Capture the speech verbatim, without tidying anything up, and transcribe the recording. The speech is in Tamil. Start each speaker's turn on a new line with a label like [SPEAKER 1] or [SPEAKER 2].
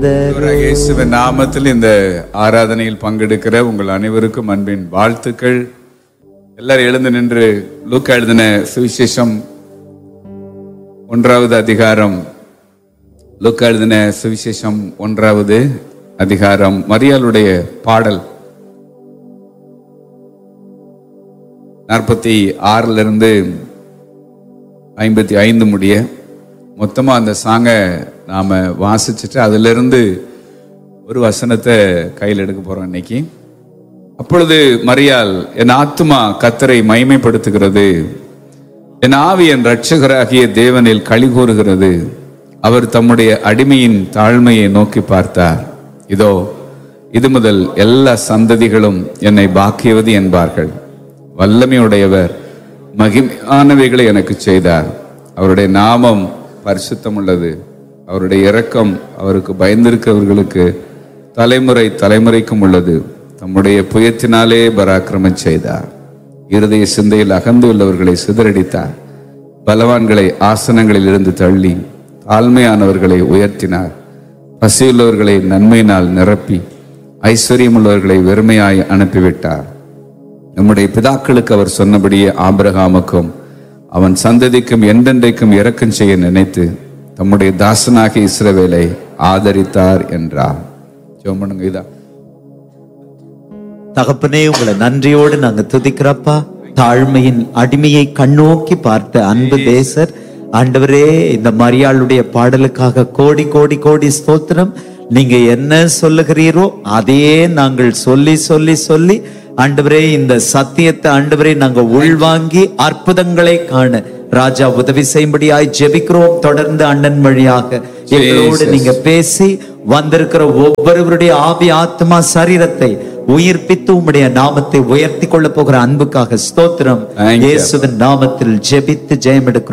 [SPEAKER 1] இயேசுவின் நாமத்தில் இந்த ஆராதனையில் பங்கெடுக்கிற உங்கள் அனைவருக்கும் அன்பின் வாழ்த்துக்கள். எல்லாரும் எழுந்து நின்று லூக்கா எழுதின சுவிசேஷம் ஒன்றாவது அதிகாரம், லூக்கா எழுதின சுவிசேஷம் ஒன்றாவது அதிகாரம், மரியாளுடைய பாடல் நாற்பத்தி ஆறுல இருந்து ஐம்பத்தி ஐந்து முடிய மொத்தமா அந்த சாங்க நாம வாசிச்சுட்டு அதுல இருந்து ஒரு வசனத்தை கையில் எடுக்க போறோம் இன்னைக்கு. அப்பொழுது மரியாள், என் ஆத்துமா கர்த்தரை மகிமைப்படுத்துகிறது, என் ஆவி என் இரட்சகராகிய தேவனில் களி கூறுகிறது. அவர் தம்முடைய அடிமையின் தாழ்மையை நோக்கி பார்த்தார். இதோ இது முதல் எல்லா சந்ததிகளும் என்னை பாக்கியவதி என்பார்கள். வல்லமையுடையவர் மகிமையானவைகளை எனக்கு செய்தார். அவருடைய நாமம் பரிசுத்தம் உள்ளது. அவருடைய இரக்கம் அவருக்கு பயந்திருக்கிறவர்களுக்கு தலைமுறை தலைமுறைக்கும் உள்ளது. தம்முடைய புயத்தினாலே பராக்கிரமம் செய்தார். இருதய சிந்தையில் அகந்து உள்ளவர்களை சிதறடித்தார். பலவான்களை ஆசனங்களில் இருந்து தள்ளி தாழ்மையானவர்களை உயர்த்தினார். பசியுள்ளவர்களை நன்மையினால் நிரப்பி ஐஸ்வர்யம் உள்ளவர்களை வெறுமையாய் அனுப்பிவிட்டார். நம்முடைய பிதாக்களுக்கு அவர் சொன்னபடியே ஆபிரகாமுக்கும் அவன் சந்ததிக்கும் என்றென்றைக்கும் இரக்கம் செய்ய நினைத்து தம்முடைய தாசனாகிய இஸ்ரவேலை ஆதரித்தார் என்றார். ஜெபம் இதா.
[SPEAKER 2] தகப்பனே, உங்களை நன்றியோடு நாங்க துதிக்கிறப்பா. தாழ்மையின் அடிமையை கண்ணோக்கி பார்த்த அன்பு தேசர் ஆண்டவரே, இந்த மரியாளுடைய பாடலுக்காக கோடி கோடி கோடி ஸ்தோத்திரம். நீங்க என்ன சொல்லுகிறீரோ அதையே நாங்கள் சொல்லி சொல்லி சொல்லி ஆண்டவரே, இந்த சத்தியத்தை ஆண்டவரே நாங்க உள்வாங்கி அற்புதங்களை காண ராஜா உதவி செய்யும்படியாய் ஜெபிக்கிறோம். தொடர்ந்து அண்ணன் வழியாக எங்களோடு நீங்க பேசி வந்திருக்கிற ஒவ்வொருவருடைய ஆவி ஆத்மா சரீரத்தை உயிர்ப்பித்து உம்முடைய நாமத்தை உயர்த்தி கொள்ள போகிற அன்புக்காக ஸ்தோத்திரம். இயேசுவின் நாமத்தில் ஜெபித்து ஜெயம் எடுக்கிறோம்.